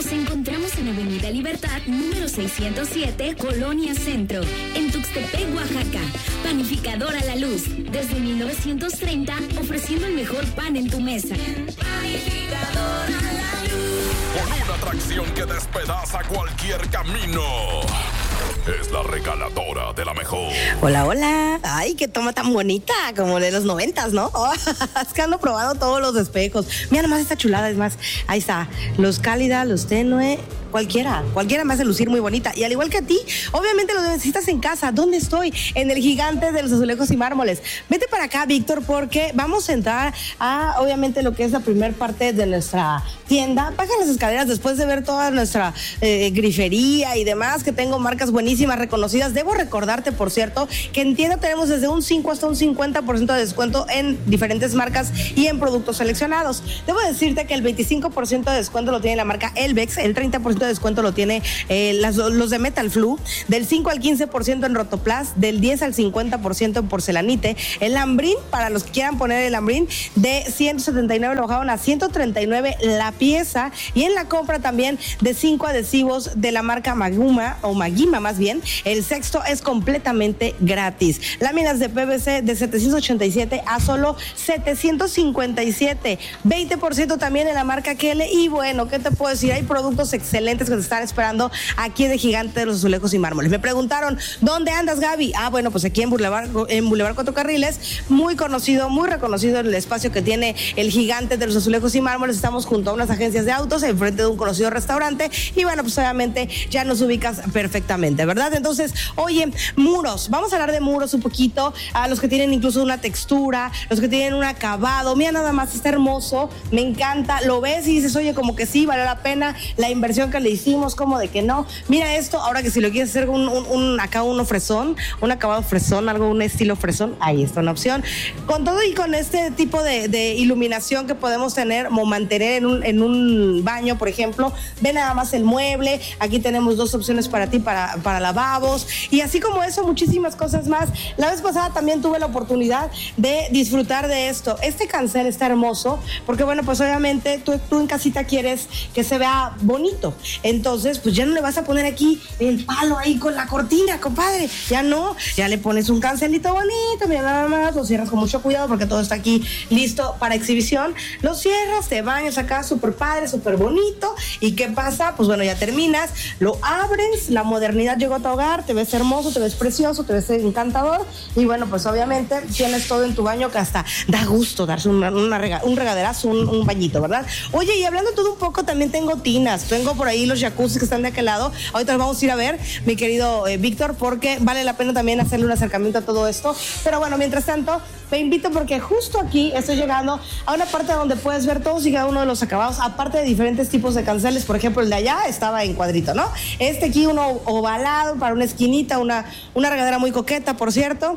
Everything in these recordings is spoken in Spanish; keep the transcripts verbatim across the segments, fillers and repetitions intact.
Nos encontramos en Avenida Libertad, número seiscientos siete, Colonia Centro, en Tuxtepec, Oaxaca. Panificadora La Luz, desde mil novecientos treinta, ofreciendo el mejor pan en tu mesa. Panificadora La Luz. Con una atracción que despedaza cualquier camino. Es la regaladora de la mejor. Hola, hola. Ay, qué toma tan bonita, como de los noventas, ¿no? Oh, es que ando probando todos los espejos. Mira nomás esta chulada, es más, ahí está. Los cálida, los tenue, cualquiera. Cualquiera me hace lucir muy bonita. Y al igual que a ti, obviamente lo necesitas en casa. ¿Dónde estoy? En el gigante de los azulejos y mármoles. Vete para acá, Víctor, porque vamos a entrar a, obviamente, lo que es la primer parte de nuestra tienda. Baja las escaleras después de ver toda nuestra eh, grifería y demás, que tengo marcas buenísimas, reconocidas. Debo recordarte, por cierto, que en tienda tenemos desde un cinco hasta un cincuenta por ciento de descuento en diferentes marcas y en productos seleccionados. Debo decirte que el veinticinco por ciento de descuento lo tiene la marca Elvex, el treinta por ciento de descuento lo tiene eh, las, los de Metal Flu, del cinco al quince por ciento en Rotoplas, del diez al cincuenta por ciento en Porcelanite, el Lambrín, para los que quieran poner el Lambrín, de ciento setenta y nueve lo bajaron a ciento treinta y nueve la pieza, y en la compra también de cinco adhesivos de la marca Maguma, o Magima más bien, el sexto es completamente gratis. Láminas de P V C de setecientos ochenta y siete a solo setecientos cincuenta y siete, veinte por ciento también en la marca Kele. Y bueno, ¿qué te puedo decir? Hay productos excelentes que te están esperando aquí de Gigante de los Azulejos y Mármoles. Me preguntaron, ¿dónde andas, Gaby? Ah, bueno, pues aquí en Boulevard, en Boulevard Cuatro Carriles, muy conocido, muy reconocido el espacio que tiene el Gigante de los Azulejos y Mármoles. Estamos junto a unas agencias de autos, enfrente de un conocido restaurante, y bueno, pues obviamente ya nos ubicas perfectamente, ¿verdad? Entonces, oye, muros, vamos a hablar de muros un poquito, a los que tienen incluso una textura, los que tienen un acabado. Mira nada más, está hermoso, me encanta, lo ves y dices, oye, como que sí, vale la pena la inversión que le hicimos, como de que no. Mira esto, ahora que si lo quieres hacer un, un, un acá uno fresón, un acabado fresón, algo, un estilo fresón, ahí está una opción. Con todo y con este tipo de, de iluminación que podemos tener o mantener en un, en un baño, por ejemplo, ve nada más el mueble, aquí tenemos dos opciones para ti, para, para lavabos, y así como eso, muchísimas cosas más. La vez pasada también tuve la oportunidad de disfrutar de esto. Este cancel está hermoso, porque bueno, pues obviamente tú, tú en casita quieres que se vea bonito, entonces pues ya no le vas a poner aquí el palo ahí con la cortina, compadre, ya no, ya le pones un cancelito bonito, mira nada más, lo cierras con mucho cuidado porque todo está aquí listo para exhibición, lo cierras, te bañas acá súper padre, súper bonito, y ¿qué pasa? Pues bueno, ya terminas, lo abres, la modernidad llegó a tu hogar, te ves hermoso, te ves precioso, te ves encantador, y bueno, pues obviamente tienes todo en tu baño que hasta da gusto darse una, una rega, un regaderazo, un, un bañito, ¿verdad? Oye, y hablando todo un poco, también tengo tinas, tengo por ahí los jacuzzi que están de aquel lado, ahorita los vamos a ir a ver, mi querido eh, Víctor, porque vale la pena también hacerle un acercamiento a todo esto, pero bueno, mientras tanto, te invito porque justo aquí estoy llegando a una parte donde puedes ver todos y cada uno de los acabados, aparte de diferentes tipos de canceles. Por ejemplo, el de allá estaba en cuadrito, ¿no? Este aquí uno ovalado para una esquinita, una, una regadera muy coqueta, por cierto.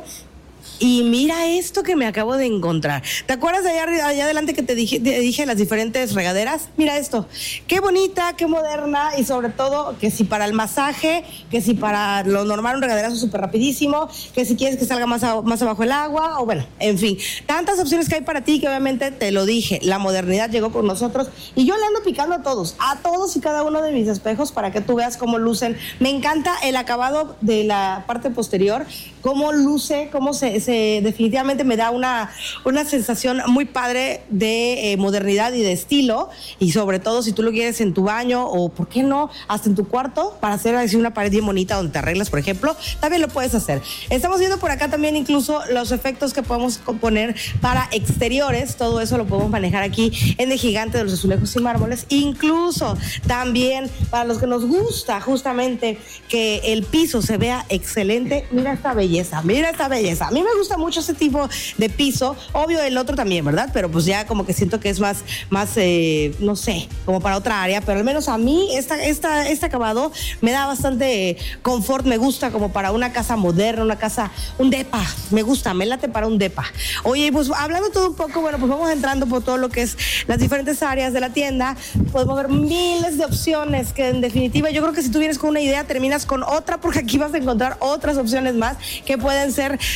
Y mira esto que me acabo de encontrar. ¿Te acuerdas de allá, allá adelante que te dije, te dije las diferentes regaderas? Mira esto. Qué bonita, qué moderna, y sobre todo que si para el masaje, que si para lo normal un regaderazo súper rapidísimo, que si quieres que salga más, a, más abajo el agua, o bueno, en fin. Tantas opciones que hay para ti que obviamente te lo dije. La modernidad llegó con nosotros y yo le ando picando a todos, a todos y cada uno de mis espejos para que tú veas cómo lucen. Me encanta el acabado de la parte posterior, cómo luce, cómo se... Se, definitivamente me da una, una sensación muy padre de eh, modernidad y de estilo, y sobre todo si tú lo quieres en tu baño o, ¿por qué no?, hasta en tu cuarto, para hacer así una pared bien bonita donde te arreglas, por ejemplo, también lo puedes hacer. Estamos viendo por acá también incluso los efectos que podemos poner para exteriores, todo eso lo podemos manejar aquí en el Gigante de los Azulejos y Mármoles, incluso también para los que nos gusta justamente que el piso se vea excelente. Mira esta belleza, mira esta belleza. A mí me gusta mucho ese tipo de piso, obvio el otro también, ¿verdad? Pero pues ya como que siento que es más, más eh, no sé, como para otra área, pero al menos a mí esta, esta, este acabado me da bastante confort, me gusta como para una casa moderna, una casa, un depa, me gusta, me late para un depa. Oye, pues hablando todo un poco, bueno, pues vamos entrando por todo lo que es las diferentes áreas de la tienda, podemos ver miles de opciones que en definitiva yo creo que si tú vienes con una idea terminas con otra, porque aquí vas a encontrar otras opciones más que pueden ser las que se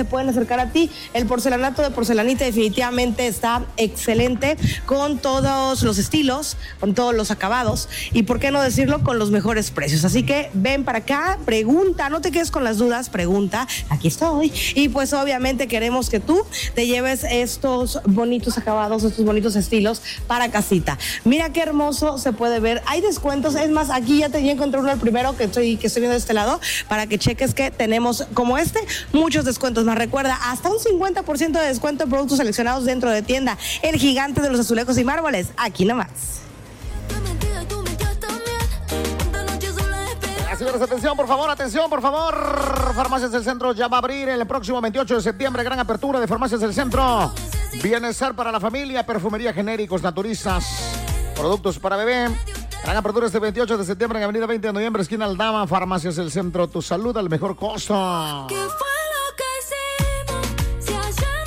se pueden acercar a ti. El porcelanato de Porcelanita definitivamente está excelente, con todos los estilos, con todos los acabados y, por qué no decirlo, con los mejores precios. Así que ven para acá, pregunta, no te quedes con las dudas, pregunta, aquí estoy. Y pues obviamente queremos que tú te lleves estos bonitos acabados, estos bonitos estilos para casita. Mira qué hermoso se puede ver. Hay descuentos, es más, aquí ya te ya encontré uno el primero que estoy, que estoy viendo de este lado, para que cheques que tenemos, como este, muchos descuentos más. Recuerda, hasta un cincuenta por ciento de descuento en productos seleccionados dentro de tienda. El gigante de los azulejos y mármoles, aquí nomás. Señores, atención, por favor, atención, por favor. Farmacias del Centro ya va a abrir el próximo veintiocho de septiembre. Gran apertura de Farmacias del Centro. Bienestar para la familia, perfumería, genéricos, naturistas, productos para bebé. Gran apertura este veintiocho de septiembre en Avenida veinte de noviembre, esquina Aldama. Farmacias del Centro, tu salud al mejor costo. ¿Qué fue lo que hicimos? Si ayer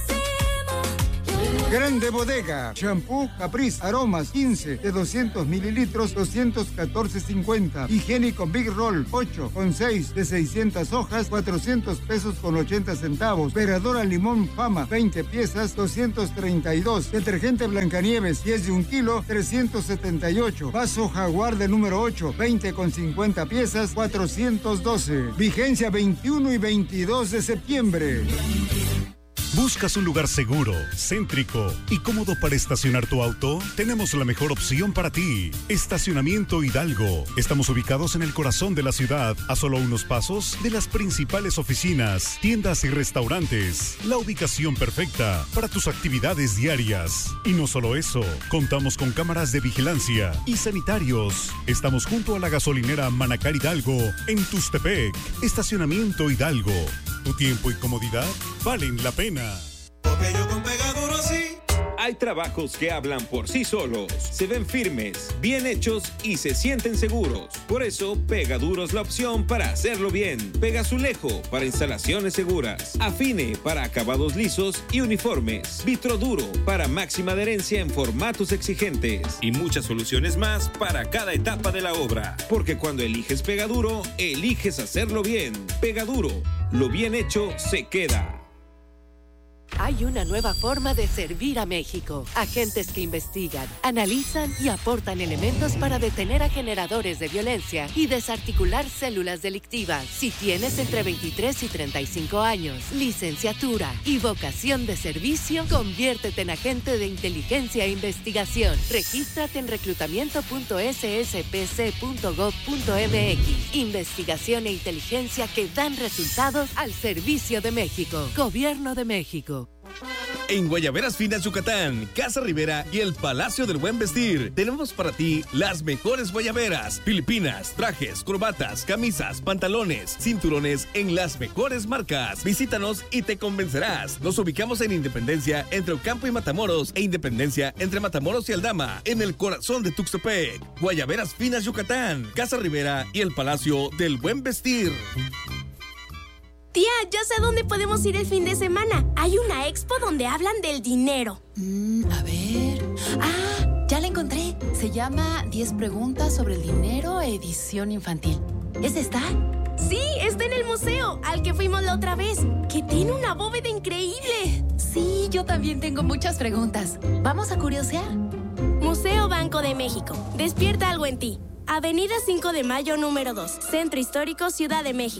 lo quisimos. Grande Bodega, shampoo Caprice, aromas quince de doscientos mililitros, doscientos catorce cincuenta. Higiénico Big Roll, ocho con seis de seiscientas hojas, cuatrocientos pesos con ochenta centavos. Veradora Limón Fama, veinte piezas, doscientos treinta y dos. Detergente Blancanieves, diez de un kilo, trescientos setenta y ocho. Vaso Jaguar de número ocho, veinte con cincuenta piezas, cuatrocientos doce. Vigencia veintiuno y veintidós de septiembre. ¿Buscas un lugar seguro, céntrico y cómodo para estacionar tu auto? Tenemos la mejor opción para ti. Estacionamiento Hidalgo. Estamos ubicados en el corazón de la ciudad, a solo unos pasos de las principales oficinas, tiendas y restaurantes. La ubicación perfecta para tus actividades diarias. Y no solo eso, contamos con cámaras de vigilancia y sanitarios. Estamos junto a la gasolinera Manacar Hidalgo en Tuxtepec. Estacionamiento Hidalgo. Tu tiempo y comodidad valen la pena. Porque yo con Pegaduro sí. Hay trabajos que hablan por sí solos, se ven firmes, bien hechos y se sienten seguros. Por eso, Pegaduro es la opción para hacerlo bien. Pegazulejo para instalaciones seguras. Afine para acabados lisos y uniformes. Vitroduro para máxima adherencia en formatos exigentes. Y muchas soluciones más para cada etapa de la obra. Porque cuando eliges Pegaduro, eliges hacerlo bien. Pegaduro, lo bien hecho se queda. Hay una nueva forma de servir a México. Agentes que investigan, analizan y aportan elementos para detener a generadores de violencia y desarticular células delictivas. Si tienes entre veintitrés y treinta y cinco años, licenciatura y vocación de servicio, conviértete en agente de inteligencia e investigación. Regístrate en reclutamiento punto s s p c punto gov punto m x. Investigación e inteligencia que dan resultados al servicio de México. Gobierno de México. En Guayaberas Finas Yucatán, Casa Rivera y el Palacio del Buen Vestir, tenemos para ti las mejores guayaberas, filipinas, trajes, corbatas, camisas, pantalones, cinturones en las mejores marcas. Visítanos y te convencerás. Nos ubicamos en Independencia entre Ocampo y Matamoros e Independencia entre Matamoros y Aldama, en el corazón de Tuxtepec. Guayaberas Finas Yucatán, Casa Rivera y el Palacio del Buen Vestir. Tía, ya sé dónde podemos ir el fin de semana. Hay una expo donde hablan del dinero. Mm, a ver... Ah, ya la encontré. Se llama diez preguntas sobre el dinero, edición infantil. ¿Es esta? Sí, está en el museo, al que fuimos la otra vez, que tiene una bóveda increíble. Sí, yo también tengo muchas preguntas. ¿Vamos a curiosear? Museo Banco de México. Despierta algo en ti. Avenida cinco de mayo, número dos. Centro Histórico, Ciudad de México.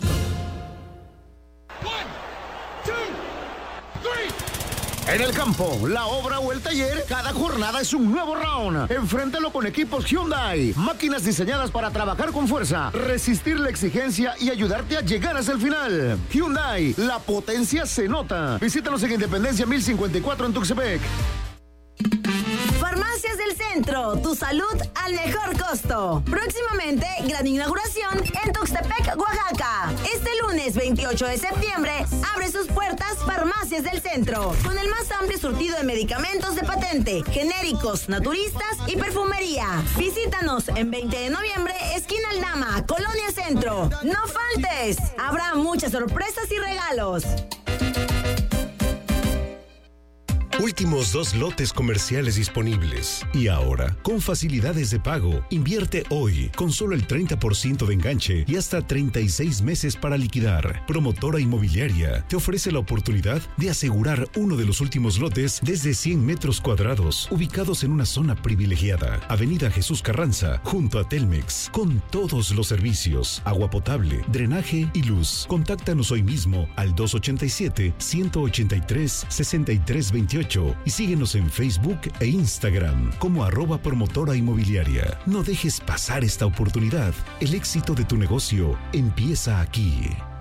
En el campo, la obra o el taller, cada jornada es un nuevo round. Enfréntalo con equipos Hyundai. Máquinas diseñadas para trabajar con fuerza, resistir la exigencia y ayudarte a llegar hasta el final. Hyundai, la potencia se nota. Visítanos en Independencia mil cincuenta y cuatro en Tuxtepec. Farmacias del Centro, tu salud al mejor costo. Próximamente, gran inauguración en Tuxtepec, Oaxaca. Este lunes veintiocho de septiembre, abre sus puertas Farmacias del Centro, con el más amplio surtido de medicamentos de patente, genéricos, naturistas y perfumería. Visítanos en veinte de noviembre, esquina Aldama, Colonia Centro. No faltes, habrá muchas sorpresas y regalos. Últimos dos lotes comerciales disponibles. Y ahora, con facilidades de pago, invierte hoy con solo el treinta por ciento de enganche y hasta treinta y seis meses para liquidar. Promotora Inmobiliaria te ofrece la oportunidad de asegurar uno de los últimos lotes desde cien metros cuadrados, ubicados en una zona privilegiada. Avenida Jesús Carranza, junto a Telmex, con todos los servicios, agua potable, drenaje y luz. Contáctanos hoy mismo al dos ochenta y siete, ciento ochenta y tres, sesenta y tres veintiocho y síguenos en Facebook e Instagram como arroba promotora inmobiliaria. No dejes pasar esta oportunidad. El éxito de tu negocio empieza aquí.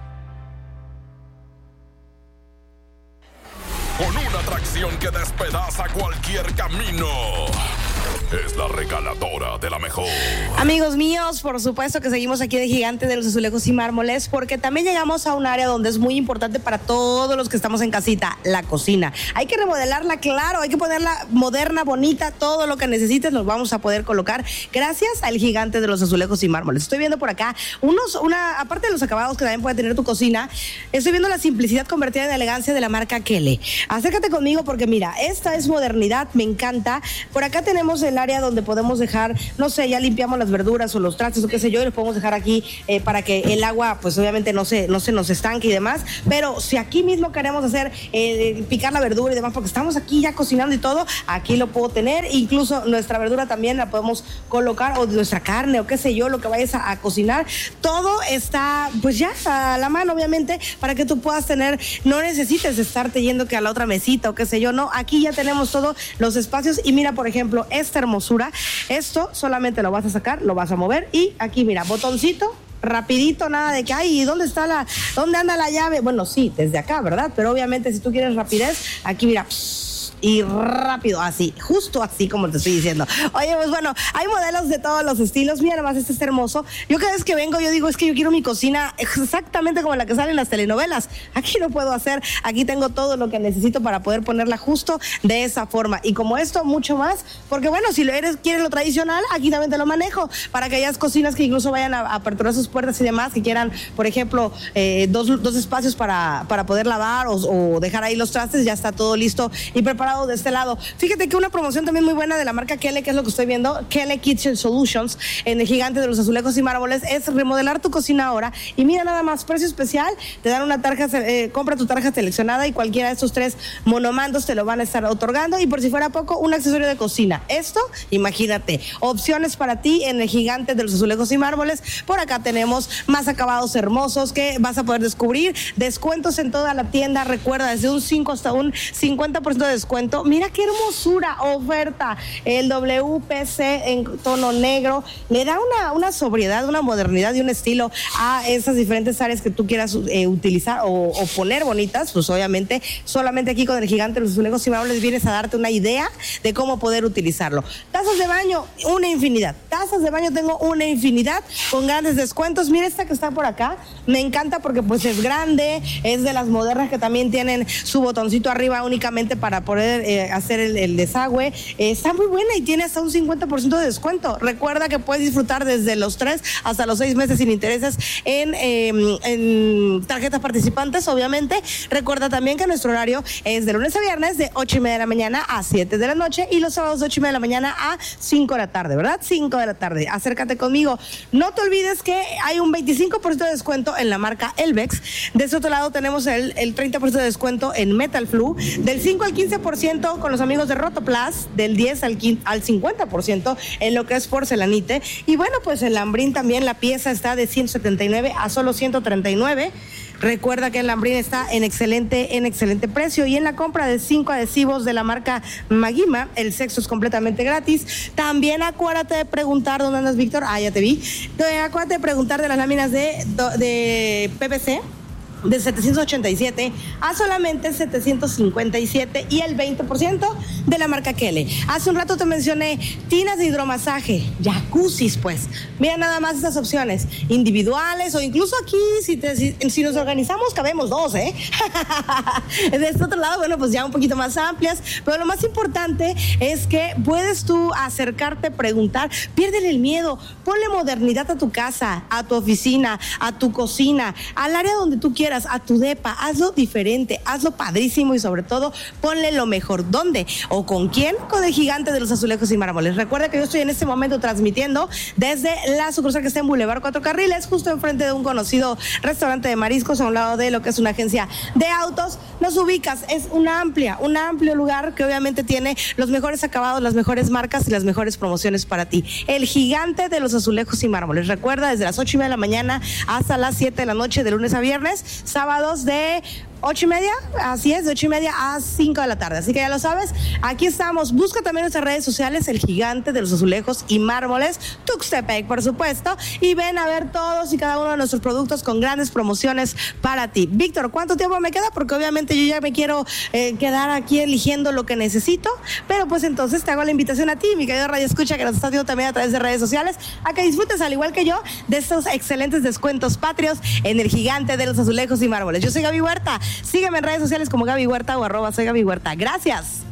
Con una atracción que despedaza cualquier camino. Es la regaladora de la mejor. Amigos míos, por supuesto que seguimos aquí de Gigante de los Azulejos y Mármoles, porque también llegamos a un área donde es muy importante para todos los que estamos en casita, la cocina. Hay que remodelarla, claro, hay que ponerla moderna, bonita, todo lo que necesites lo vamos a poder colocar gracias al Gigante de los Azulejos y Mármoles. Estoy viendo por acá unos, una, aparte de los acabados que también puede tener tu cocina, estoy viendo la simplicidad convertida en elegancia de la marca Kele. Acércate conmigo porque mira, esta es modernidad, me encanta. Por acá tenemos el área donde podemos dejar, no sé, ya limpiamos las verduras o los trastes o qué sé yo, y los podemos dejar aquí eh, para que el agua, pues obviamente no se, no se nos estanque y demás, pero si aquí mismo queremos hacer, eh, picar la verdura y demás, porque estamos aquí ya cocinando y todo, aquí lo puedo tener, incluso nuestra verdura también la podemos colocar, o nuestra carne o qué sé yo, lo que vayas a, a cocinar, todo está pues ya a la mano, obviamente, para que tú puedas tener, no necesites estarte yendo que a la otra mesita o qué sé yo, no, aquí ya tenemos todos los espacios. Y mira, por ejemplo, esta hermosura, esto solamente lo vas a sacar, lo vas a mover y aquí mira, botoncito, rapidito, nada de que, ay, ¿dónde está la, dónde anda la llave? Bueno, sí, desde acá, ¿verdad? Pero obviamente si tú quieres rapidez, aquí mira, y rápido, así, justo así como te estoy diciendo. Oye, pues bueno, hay modelos de todos los estilos. Mira, además este es hermoso. Yo cada vez que vengo, yo digo, es que yo quiero mi cocina exactamente como la que sale en las telenovelas. Aquí lo puedo hacer, aquí tengo todo lo que necesito para poder ponerla justo de esa forma. Y como esto, mucho más, porque bueno, si lo eres, quieres lo tradicional, aquí también te lo manejo, para aquellas cocinas que incluso vayan a, a aperturar sus puertas y demás, que quieran, por ejemplo, eh, dos, dos espacios para, para poder lavar o, o dejar ahí los trastes, ya está todo listo y preparado de este lado. Fíjate que una promoción también muy buena de la marca Kele, que es lo que estoy viendo, Kele Kitchen Solutions, en el Gigante de los Azulejos y Mármoles, es remodelar tu cocina ahora. Y mira nada más, precio especial, te dan una tarja, eh, compra tu tarja seleccionada y cualquiera de estos tres monomandos te lo van a estar otorgando, y por si fuera poco, un accesorio de cocina. Esto, imagínate, opciones para ti en el Gigante de los Azulejos y Mármoles. Por acá tenemos más acabados hermosos que vas a poder descubrir, descuentos en toda la tienda, recuerda, desde un cinco hasta un cincuenta por ciento de descuento. Mira qué hermosura, oferta, el W P C en tono negro, le da una, una sobriedad, una modernidad y un estilo a esas diferentes áreas que tú quieras eh, utilizar o, o poner bonitas. Pues obviamente, solamente aquí con el Gigante de los Azulejos y Mármoles vienes a darte una idea de cómo poder utilizarlo. Tazas de baño, una infinidad, tazas de baño tengo una infinidad con grandes descuentos. Mira esta que está por acá, me encanta porque pues es grande, es de las modernas que también tienen su botoncito arriba únicamente para poder Eh, hacer el, el desagüe, eh, está muy buena y tiene hasta un cincuenta por ciento de descuento. Recuerda que puedes disfrutar desde los tres hasta los seis meses sin intereses en, eh, en tarjetas participantes, obviamente. Recuerda también que nuestro horario es de lunes a viernes de ocho y media de la mañana a siete de la noche y los sábados de ocho y media de la mañana a cinco de la tarde, ¿verdad? cinco de la tarde. Acércate conmigo. No te olvides que hay un veinticinco por ciento de descuento en la marca Elvex. De ese otro lado tenemos el, el treinta por ciento de descuento en Metal Flu, del cinco al quince por ciento con los amigos de Rotoplas, del diez al cincuenta por ciento en lo que es porcelanite. Y bueno, pues el Lambrín también, la pieza está de ciento setenta y nueve a solo ciento treinta y nueve. Recuerda que el Lambrín está en excelente, en excelente precio, y en la compra de cinco adhesivos de la marca Magima, el sexo es completamente gratis. También acuérdate de preguntar, ¿dónde andas, Víctor? Ah, ya te vi. Acuérdate de preguntar de las láminas de, de P V C de setecientos ochenta y siete a solamente setecientos cincuenta y siete, y el veinte por ciento de la marca Kele. Hace un rato te mencioné tinas de hidromasaje, jacuzzis, pues. Mira nada más estas opciones, individuales o incluso aquí, si, te, si, si nos organizamos, cabemos dos, ¿eh? De este otro lado, bueno, pues ya un poquito más amplias, pero lo más importante es que puedes tú acercarte, preguntar, piérdele el miedo, ponle modernidad a tu casa, a tu oficina, a tu cocina, al área donde tú quieras. entras a tu depa, hazlo diferente, hazlo padrísimo y sobre todo ponle lo mejor. ¿Dónde? ¿O con quién? Con el Gigante de los Azulejos y Mármoles. Recuerda que yo estoy en este momento transmitiendo desde la sucursal que está en Boulevard Cuatro Carriles, justo enfrente de un conocido restaurante de mariscos, a un lado de lo que es una agencia de autos. Nos ubicas, es una amplia, un amplio lugar que obviamente tiene los mejores acabados, las mejores marcas y las mejores promociones para ti. El Gigante de los Azulejos y Mármoles. Recuerda, desde las ocho y media de la mañana hasta las siete de la noche, de lunes a viernes, sábados de ocho y media, así es, de ocho y media a cinco de la tarde. Así que ya lo sabes, aquí estamos. Busca también nuestras redes sociales, El Gigante de los Azulejos y Mármoles, Tuxtepec, por supuesto, y ven a ver todos y cada uno de nuestros productos con grandes promociones para ti. Víctor, ¿cuánto tiempo me queda? Porque obviamente yo ya me quiero eh, quedar aquí eligiendo lo que necesito, pero pues entonces te hago la invitación a ti, mi querido Radio Escucha, que nos estás viendo también a través de redes sociales, a que disfrutes, al igual que yo, de estos excelentes descuentos patrios en El Gigante de los Azulejos y Mármoles. Yo soy Gaby Huerta. Sígueme en redes sociales como Gaby Huerta o arroba soy Gaby Huerta. Gracias.